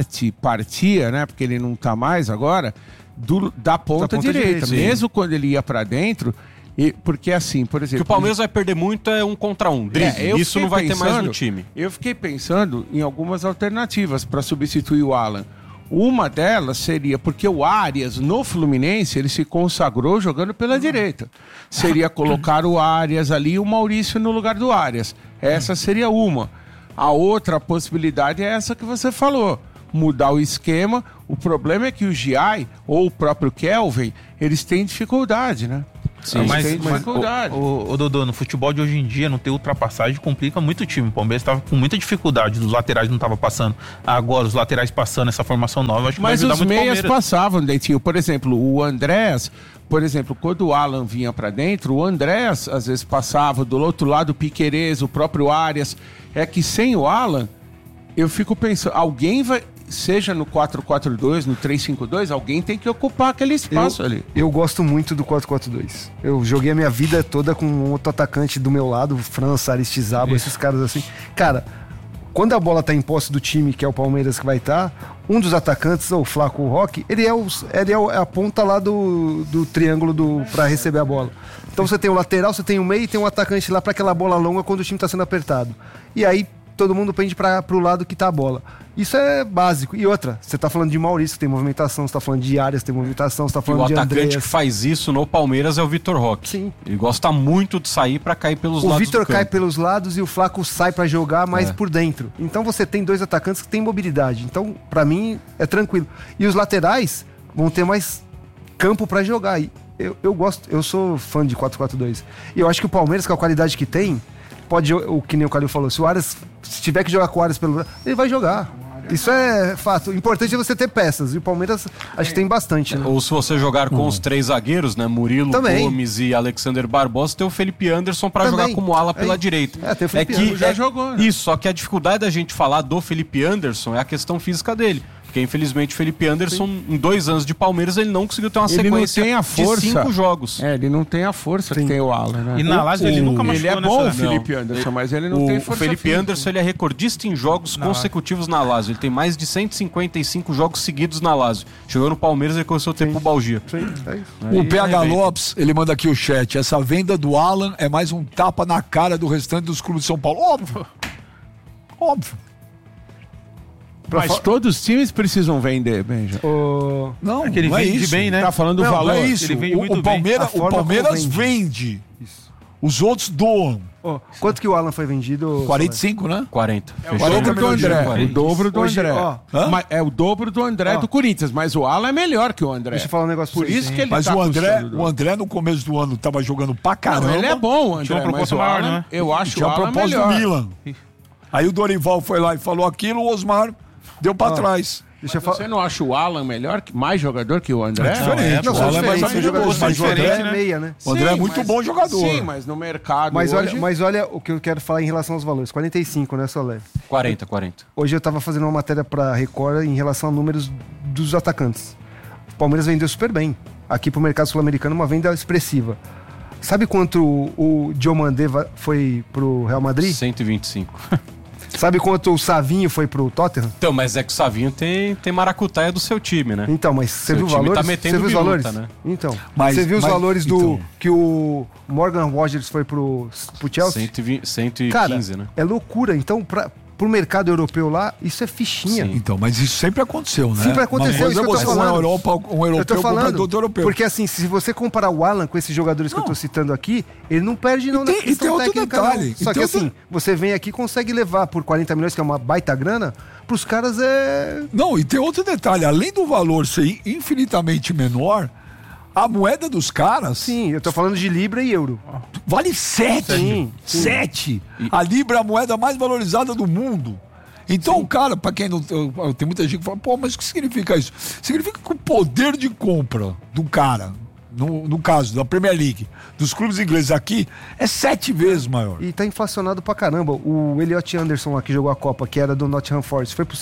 partia, né? Porque ele não tá mais agora, da ponta direita. sim. Mesmo quando ele ia pra dentro, porque assim, por O que exemplo... o Palmeiras vai perder muito é 1 contra 1, drible. eu Isso fiquei não vai ter mais pensando- no time. Eu fiquei pensando em algumas alternativas para substituir o Alan. Uma delas seria, porque o Arias, no Fluminense, ele se consagrou jogando pela direita. Seria colocar o Arias ali e o Maurício no lugar do Arias. Essa seria uma. A outra possibilidade é essa que você falou. Mudar o esquema. O problema é que o Giai ou o próprio Kelvin, eles têm dificuldade, né? Sim, Mas tem dificuldade. o Dodô, no futebol de hoje em dia, não ter ultrapassagem complica muito o time. O Palmeiras estava com muita dificuldade, os laterais não estavam passando. Agora, os laterais passando essa formação nova, eu acho que vai Mas ajudar os muito o meias Palmeiras. passavam, Dentinho. Por exemplo, o Andrés, quando o Alan vinha pra dentro, o Andrés às vezes passava, do outro lado o Piquerez, o próprio Arias. É que sem o Alan, eu fico pensando, alguém vai, seja no 4-4-2, no 3-5-2, alguém tem que ocupar aquele espaço ali. Eu gosto muito do 4-4-2. Eu joguei a minha vida toda com um outro atacante do meu lado, França, Aristizábal, esses caras assim. Cara, quando a bola tá em posse do time, que é o Palmeiras que vai estar, um dos atacantes, o Flaco Roque, ele é a ponta lá do triângulo para receber a bola. Então você tem o lateral, você tem o meio e tem um atacante lá para aquela bola longa quando o time tá sendo apertado. E aí todo mundo pende pro lado que tá a bola. Isso é básico. E outra, você tá falando de Maurício, tem movimentação, você tá falando de Arias, tem movimentação, você tá E o falando de atacante Andreas. que faz isso no Palmeiras é o Vitor Roque. Sim. Ele gosta muito de sair pra cair pelos O lados Vitor do campo. cai pelos lados e o Flaco sai pra jogar mais por dentro. Então você tem dois atacantes que têm mobilidade. Então, pra mim, é tranquilo. E os laterais vão ter mais campo pra jogar. E eu gosto, eu sou fã de 4-4-2. E eu acho que o Palmeiras, com a qualidade que tem, pode, o que nem o Calil falou, se o Arias, se tiver que jogar com o Arias pelo lado, ele vai jogar. Isso é fato. O importante é você ter peças. E o Palmeiras acho que tem bastante. Né? Ou se você jogar com os três zagueiros, né? Murilo, Também. Gomes e Alexander Barbosa, tem o Felipe Anderson pra Também. jogar como ala pela É. direita. É, tem o Felipe que Anderson. Já jogou, né? Isso, só que a dificuldade da gente falar do Felipe Anderson é a questão física dele. Porque, infelizmente, o Felipe Anderson, em 2 anos de Palmeiras, ele não conseguiu ter uma Ele não sequência tem a força. de 5 jogos. É, ele não tem a força que tem o Alan, né? E na Lazio ele nunca machucou Ele é bom, o nessa... Felipe Anderson, mas ele não tem O força Felipe física. Anderson, ele é recordista em jogos consecutivos na Lazio. Ele tem mais de 155 jogos seguidos na Lazio. Chegou no Palmeiras e começou o tempo Balgia. Sim, é isso. O PH Lopes, ele manda aqui o chat. Essa venda do Alan é mais um tapa na cara do restante dos clubes de São Paulo. Óbvio. Óbvio. Mas todos os times precisam vender, Benja. Não, É que ele não é vende isso. bem, né? Tá falando do Não, valor. não é isso. Ele vende muito O Palmeiras, bem. A o forma Palmeiras como vende. Os outros doam. Ó, quanto que o Alan foi vendido? 45, né? 40. O dobro do milhões de André. reais. O dobro do Hoje, André. ó. Hã? Mas é o dobro do André Ó. do Corinthians, mas o Alan é melhor que o André. Deixa eu falar um negócio pra Por vocês. isso que ele Mas tá o custando. André no começo do ano tava jogando pra caramba. Não, ele é bom, o Tinha André, uma mas proposta o maior, Alan, né? eu acho Tinha o a Alan proposta do melhor. Milan. Aí o Dorival foi lá e falou aquilo, o Osmar deu pra trás. Deixa eu Você falar. não acha o Alan melhor, mais jogador que o André? É diferente. Não, o são Alan é mais diferentes, são habilidoso, jogadores mas o André, diferentes, né? é meia, né? o André é Sim, muito mas- bom jogador. Sim, mas no mercado Mas hoje... olha o que eu quero falar em relação aos valores. 45, né, Solé? 40. Hoje eu tava fazendo uma matéria pra Record em relação a números dos atacantes. O Palmeiras vendeu super bem. Aqui pro mercado sul-americano, uma venda expressiva. Sabe quanto o Diomandé foi pro Real Madrid? 125. Sabe quanto o Savinho foi pro Tottenham? Então, mas é que o Savinho tem maracutaia do seu time, né? Então, mas você Seu viu os time tá valores? metendo Você viu os biruta, valores? né? Então, Mas- você viu os mas- valores então. que o Morgan Rogers foi pro Chelsea? 115, Cara, né? é loucura. Então, pro mercado europeu lá, isso é fichinha. Sim. Então, mas isso sempre aconteceu, né? Sempre aconteceu, Uma coisa isso que eu tô é você, falando. um Eu tô europeu falando, comprador do europeu. porque assim, se você comparar o Alan com esses jogadores que eu tô citando aqui, ele não perde não na tem- e questão tem outro técnica, detalhe, não. e Só tem que outro- assim, você vem aqui e consegue levar por 40 milhões, que é uma baita grana, pros caras é... Não, e tem outro detalhe. Além do valor ser infinitamente menor, a moeda dos caras Sim, eu tô falando de Libra e Euro. vale 7. Sim, sim. 7. A Libra é a moeda mais valorizada do mundo. Então, o cara, pra quem não. Tem muita gente que fala, pô, mas o que significa isso? Significa que o poder de compra do cara, no caso da Premier League, dos clubes ingleses aqui, é 7 vezes maior. E tá inflacionado pra caramba. O Elliot Anderson lá que jogou a Copa, que era do Nottingham Forest, foi por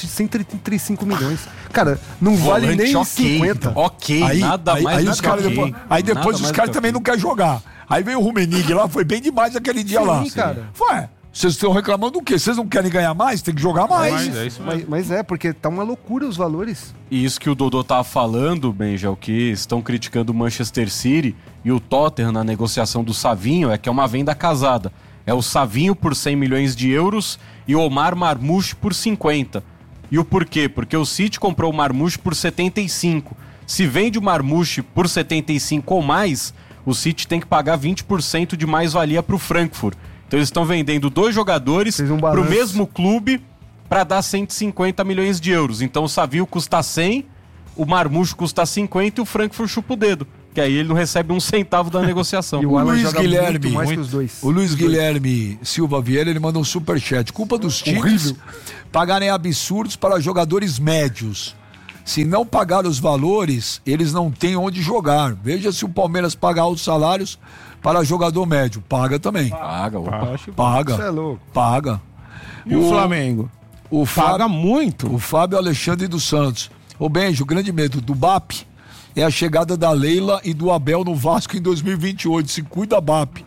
135 milhões. Cara, não vale Volante, nem ok. 50. Ok, Aí, nada aí, mais aí do os que caras ok. depois, aí depois Nada os mais caras do que também ok. não querem jogar. Aí veio o Rumenig lá, foi bem demais aquele dia Sim, lá. cara. Ué, vocês estão reclamando do quê? Vocês não querem ganhar mais? Tem que jogar mais. Mas é isso mesmo. Mas é, porque tá uma loucura os valores. E isso que o Dodô tava falando, Benja, o que estão criticando o Manchester City e o Tottenham na negociação do Savinho é que é uma venda casada. É o Savinho por 100 milhões de euros e o Omar Marmouche por 50. E o porquê? Porque o City comprou o Marmouche por 75. Se vende o Marmouche por 75 ou mais, o City tem que pagar 20% de mais-valia para o Frankfurt. Então eles estão vendendo 2 jogadores para o mesmo clube para dar 150 milhões de euros. Então o Savio custa 100, o Marmouche custa 50 e o Frankfurt chupa o dedo. Que aí ele não recebe um centavo da negociação. E O Alan Luiz joga Guilherme, muito mais que os dois. O Luiz Guilherme Silva Vieira, ele manda um superchat. Culpa dos times pagarem absurdos para jogadores médios. Se não pagar os valores, eles não têm onde jogar. Veja se o Palmeiras paga altos salários para jogador médio. Paga também. Paga, opa. Paga. Isso é louco. Paga. E o Flamengo? O Paga muito. O Fábio Alexandre dos Santos. Ô Benjo, o grande medo do BAP é a chegada da Leila e do Abel no Vasco em 2028. Se cuida, BAP.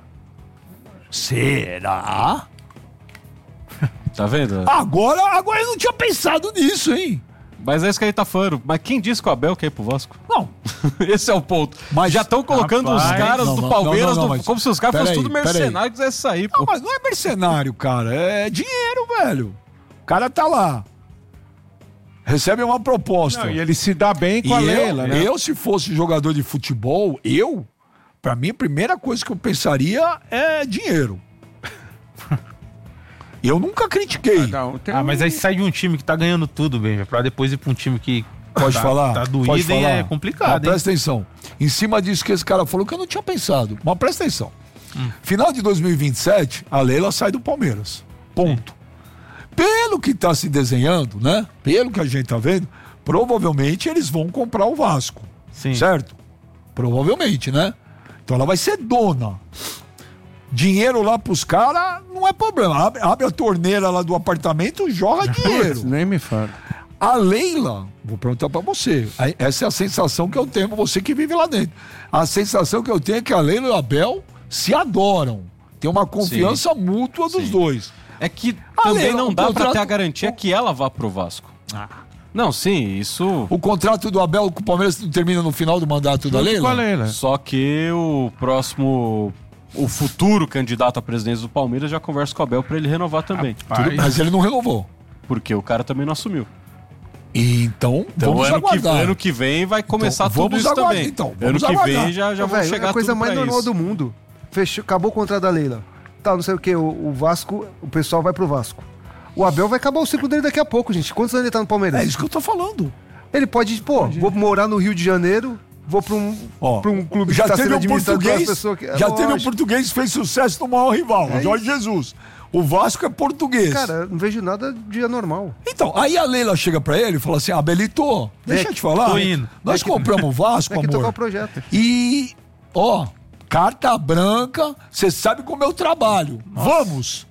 Será? Tá vendo? Agora eu não tinha pensado nisso, hein? Mas é isso que ele tá falando. Mas quem disse que o Abel quer ir pro Vasco? Não. Esse é o ponto. Mas- já estão colocando Rapaz, os caras não, do não, Palmeiras não, mas- como se os caras fossem peraí, tudo mercenário e quisessem sair, Não, pô. mas não é mercenário, cara. É dinheiro, velho. O cara tá lá. Recebe uma proposta. Não, e ele se dá bem com a Leila, né? Eu, se fosse jogador de futebol, pra mim, a primeira coisa que eu pensaria é dinheiro. Eu nunca critiquei. Não, tem Mas aí sai de um time que tá ganhando tudo, Benja, pra depois ir pra um time que Pode falar? tá doído Pode e falar. é complicado, hein? Presta atenção. Em cima disso que esse cara falou, que eu não tinha pensado. Mas presta atenção. Final de 2027, a Leila sai do Palmeiras. Ponto. Pelo que tá se desenhando, né? Pelo que a gente tá vendo, provavelmente eles vão comprar o Vasco. Sim. Certo? Provavelmente, né? Então ela vai ser dona. Dinheiro lá pros caras não é problema. Abre a torneira lá do apartamento, joga dinheiro. Nem me fala. A Leila, vou perguntar pra você. Essa é a sensação que eu tenho, você que vive lá dentro. A sensação que eu tenho é que a Leila e o Abel se adoram. Tem uma confiança mútua dos dois. É que Ah, também Leila, não o dá pra contrato- ter a garantia que ela vá pro Vasco. Não, sim, isso... O contrato do Abel com o Palmeiras termina no final do mandato da Junto com a Leila? Leila. Só que o futuro candidato à presidência do Palmeiras já conversa com o Abel pra ele renovar também. Tudo- mas ele não renovou. Porque o cara também não assumiu. Então, Então vamos aguardar. ano que vem vai começar Então, tudo vamos isso aguardar, também. então, ano vamos que aguardar. vem já vão Velho, chegar é a coisa tudo mais pra normal isso. do mundo. Fechou, acabou o contrato da Leila. Tá, não sei o que, o Vasco, o pessoal vai pro Vasco. O Abel vai acabar o ciclo dele daqui a pouco, gente. Quantos anos ele tá no Palmeiras? É isso que eu tô falando. Ele pode, vou morar no Rio de Janeiro, vou pra um, Ó, pra um clube já que tá teve sendo um administrado por uma português, pessoa que... já teve um lógico. português que fez sucesso no maior rival, Jorge Jesus. O Vasco é português. Cara, não vejo nada de anormal. Então, aí a Leila chega pra ele e fala assim: Abelito, deixa eu te falar. tô indo. Nós compramos o Vasco, Tem que tocar o amor. projeto. E, ó, carta branca, você sabe como eu trabalho. Vamos.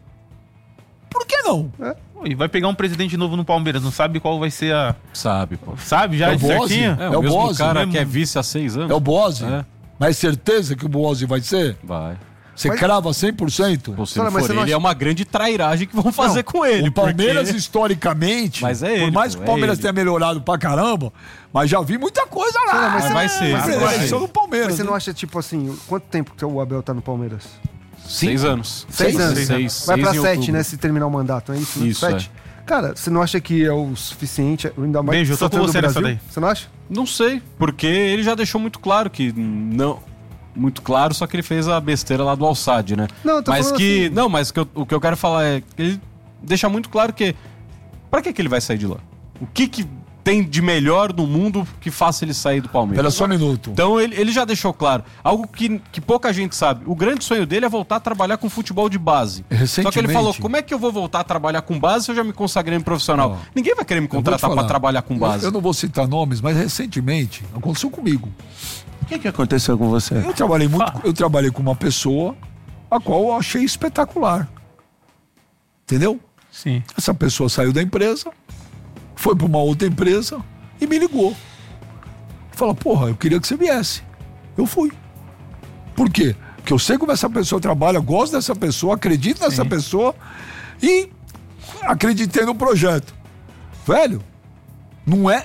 Por que não? E vai pegar um presidente novo no Palmeiras, não sabe qual vai ser a... Sabe, pô. Sabe já É o de Bose. certinho? É, É o o mesmo Bose, cara né, que é mano? vice há 6 anos. É o Bose. É. Mas certeza que o Bose vai ser? Vai. Você Mas- crava 100%? Pô, se Cara, não mas for você não ele, acha- é uma grande trairagem que vão fazer com ele. O Palmeiras, porque- historicamente, Mas é por ele, mais pô, que o Palmeiras é ele. tenha melhorado pra caramba, mas já vi muita coisa lá. mas vai ser, Mas vai eleição ser. do Palmeiras. Mas você não né? acha, tipo assim, quanto tempo que o Abel tá no Palmeiras? 6 anos. 6 anos. Seis Vai pra em 7, outubro. né? Se terminar o mandato, é isso? Né? Isso, 7. Cara, você não acha que é o suficiente, ainda mais Beijo, eu tô só com tendo você do nessa Brasil? daí. Você não acha? Não sei, porque ele já deixou muito claro que não... Muito claro, só que ele fez a besteira lá do Al-Sadd, né? Não, eu tô mas falando que assim. Não, mas o que eu quero falar é que ele deixa muito claro que... Pra que ele vai sair de lá? O que tem de melhor no mundo que faça ele sair do Palmeiras? Espera só um minuto. Então ele já deixou claro. Algo que pouca gente sabe. O grande sonho dele é voltar a trabalhar com futebol de base. Só que ele falou, como é que eu vou voltar a trabalhar com base se eu já me consagrei em profissional? Ó, Ninguém vai querer me Eu vou te contratar falar. pra trabalhar com base. Eu não vou citar nomes, mas recentemente aconteceu comigo. O que aconteceu com você? Eu trabalhei com uma pessoa a qual eu achei espetacular. Entendeu? Sim. Essa pessoa saiu da empresa, foi para uma outra empresa e me ligou. Falou, porra, eu queria que você viesse. Eu fui. Por quê? Porque eu sei como essa pessoa trabalha, gosto dessa pessoa, acredito nessa pessoa e acreditei no projeto. Velho, não é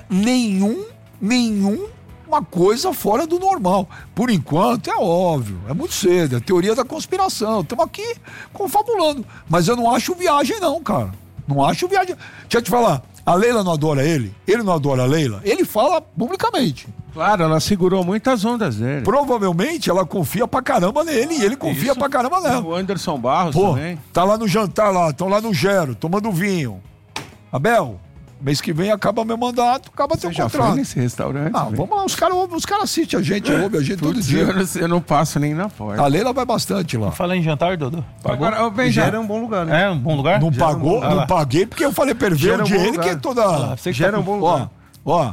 uma coisa fora do normal. Por enquanto, é óbvio, é muito cedo, é teoria da conspiração. Estamos aqui confabulando. Mas eu não acho viagem, não, cara. Não acho viagem. Deixa eu te falar, A Leila não adora ele? Ele não adora a Leila? Ele fala publicamente. Claro, ela segurou muitas ondas dele. Provavelmente ela confia pra caramba nele e ele confia pra caramba nela. O Anderson Barros Pô, também. tá lá no jantar lá, estão lá no Gero, tomando vinho. Abel, mês que vem acaba meu mandato, acaba teu Você já contrato. foi nesse restaurante? Ah, vamos lá, os caras assistem a gente, ouvem a gente todo dia. Eu não passo nem na porta. A Leila vai bastante lá. Fala em jantar, Dodô. Agora, ô, Benja, Gera um bom lugar, né? É um bom lugar? Não pagou, não paguei, porque eu falei pra ele ver Gera o um de bom ele, lugar. que é toda... Gera um bom lugar. Ó,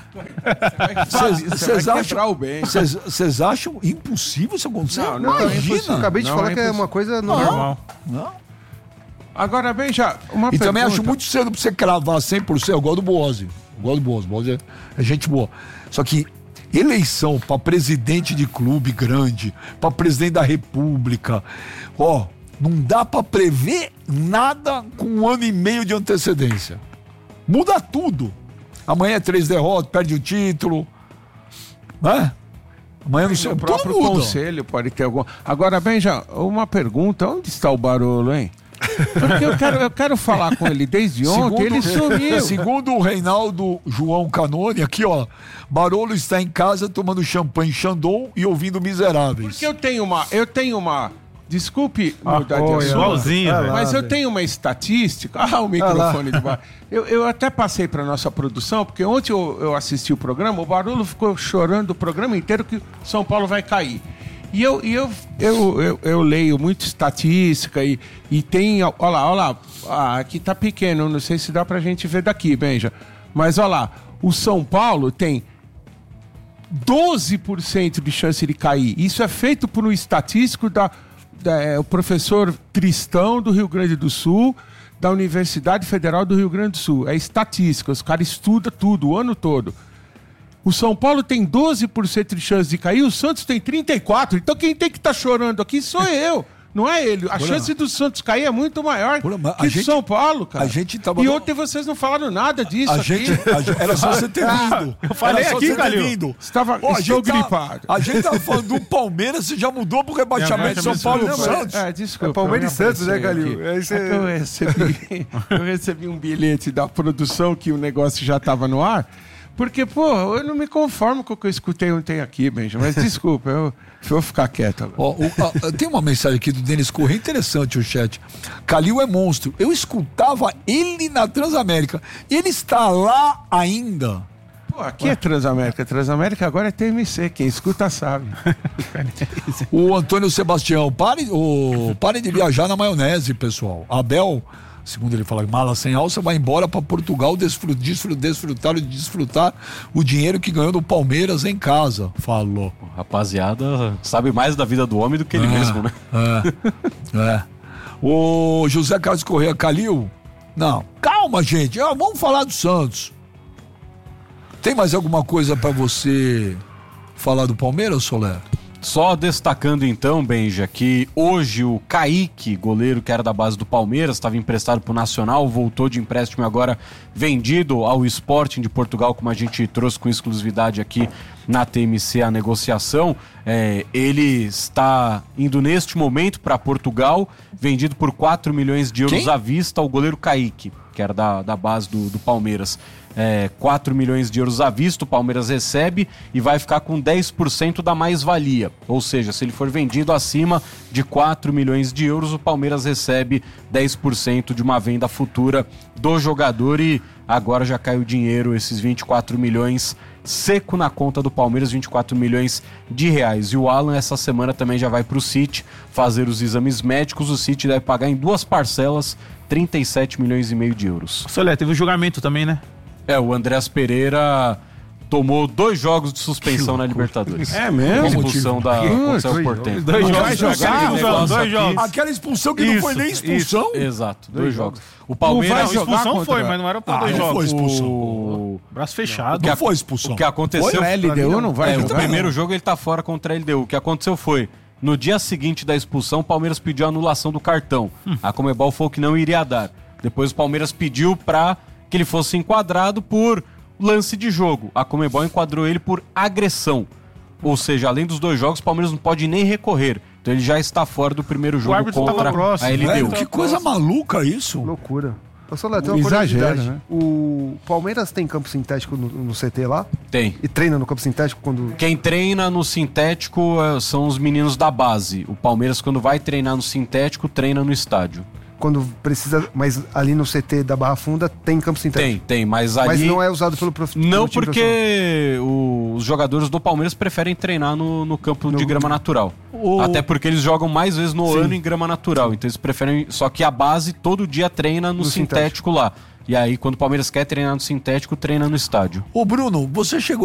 vocês vai acham, quebrar o bem. vocês acham impossível isso acontecer? Não, é Imagina. impossível. Acabei de Não, falar é que é uma coisa normal. Não. Agora, Benja, uma E pergunta. também acho muito cedo pra você cravar 100%. Eu gosto do Boazzi. O Boazzi é gente boa. Só que eleição pra presidente de clube grande, pra presidente da república, ó, não dá pra prever nada com 1 ano e meio de antecedência. Muda tudo. Amanhã é 3 derrotas, perde o título. Né? Amanhã não sei. O Tudo próprio muda. conselho pode ter algum. Agora, Benja, uma pergunta: onde está o Barolo, hein? Porque eu quero falar com ele desde ontem, ele sumiu. Segundo o Reinaldo João Canone, aqui ó, Barolo está em casa tomando champanhe Chandon e ouvindo Miseráveis. Porque eu tenho uma. Desculpe mudar de assunto, Igualzinho, velho. mas eu tenho uma estatística. O microfone do bar. Eu até passei para nossa produção, porque ontem eu assisti o programa, o Barolo ficou chorando o programa inteiro que São Paulo vai cair. E eu leio muito estatística e tem. Olha lá. Aqui tá pequeno, não sei se dá pra gente ver daqui, Benja. Mas olha lá, o São Paulo tem 12% de chance de cair. Isso é feito por um estatístico o professor Tristão do Rio Grande do Sul, da Universidade Federal do Rio Grande do Sul. É estatística, os caras estudam tudo o ano todo. O São Paulo tem 12% de chance de cair, o Santos tem 34%. Então quem tem que estar chorando aqui sou eu, não é ele. A chance do Santos cair é muito maior que do São Paulo, cara. A gente tava E ontem vocês não falaram nada disso era só você ter vindo. Eu falei Era só aqui, você ter Calil. vindo. Estou gripado. A gente tava falando do Palmeiras, você já mudou pro rebaixamento de São Paulo e Santos. Desculpa. É Palmeiras e Santos, né, Calil? Eu recebi um bilhete da produção que o negócio já estava no ar. Porque, pô, eu não me conformo com o que eu escutei ontem aqui, Benja. Mas desculpa, eu vou ficar quieto agora. Tem uma mensagem aqui do Denis Corrêa interessante, o chat. Calil é monstro. Eu escutava ele na Transamérica. Ele está lá ainda. Pô, aqui é Transamérica. Transamérica agora é TMC. Quem escuta sabe. O Antônio Sebastião, pare de viajar na maionese, pessoal. Abel, segundo ele fala, mala sem alça, vai embora para Portugal desfrutar o dinheiro que ganhou do Palmeiras em casa, falou. Rapaziada, sabe mais da vida do homem do que ele mesmo, né? O José Carlos Corrêa, Calil, não, calma, gente, vamos falar do Santos. Tem mais alguma coisa para você falar do Palmeiras, Soler? Só destacando então, Benja, que hoje o Kaique, goleiro que era da base do Palmeiras, estava emprestado pro Nacional, voltou de empréstimo e agora vendido ao Sporting de Portugal, como a gente trouxe com exclusividade aqui na TMC a negociação. Ele está indo neste momento para Portugal, vendido por 4 milhões de euros à vista, o goleiro Kaique, que era da base do Palmeiras. 4 milhões de euros à vista, o Palmeiras recebe e vai ficar com 10% da mais-valia. Ou seja, se ele for vendido acima de 4 milhões de euros, o Palmeiras recebe 10% de uma venda futura do jogador e agora já caiu o dinheiro, esses 24 milhões seco na conta do Palmeiras, 24 milhões de reais. E o Alan essa semana também já vai para o City fazer os exames médicos. O City deve pagar em 2 parcelas 37 milhões e meio de euros. Solé, teve o julgamento também, né? O Andrés Pereira tomou 2 jogos de suspensão na Libertadores. É mesmo? Expulsão contra o Cerro Porteño. 2 jogos. vai jogar, Dois jogos. Aquela expulsão que não foi nem expulsão? Exato, 2 jogos. O Não Palmeiras... vai A expulsão jogar foi, contra- mas não era por 2 não jogos. foi expulsão. O Braço fechado. Não foi expulsão. O que aconteceu... A LDU não vai o jogar? primeiro jogo ele tá fora contra a LDU. O que aconteceu foi, no dia seguinte da expulsão, o Palmeiras pediu a anulação do cartão. A Conmebol falou que não iria dar. Depois o Palmeiras pediu para que ele fosse enquadrado por lance de jogo. A Conmebol enquadrou ele por agressão. Ou seja, além dos 2 jogos, o Palmeiras não pode nem recorrer. Então ele já está fora do primeiro jogo árbitro contra tava próximo, a LDU. Velho, que coisa maluca isso. Loucura. Ô, Solé, tem uma Exagero, curiosidade. né? O Palmeiras tem campo sintético no CT lá? Tem. E treina no campo sintético quando... Quem treina no sintético são os meninos da base. O Palmeiras, quando vai treinar no sintético, treina no estádio. Quando precisa... Mas ali no CT da Barra Funda tem campo sintético? Tem, mas ali... Mas não é usado pelo Não, time porque os jogadores do Palmeiras preferem treinar no campo de grama natural. Até porque eles jogam mais vezes no ano em grama natural. Então eles preferem... Só que a base todo dia treina no sintético lá. E aí, quando o Palmeiras quer treinar no sintético, treina no estádio. Ô, Bruno, você chegou